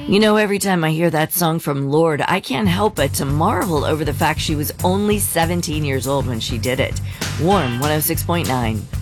Every time I hear that song from Lorde, I can't help but to marvel over the fact she was only 17 years old when she did it. Warm 106.9.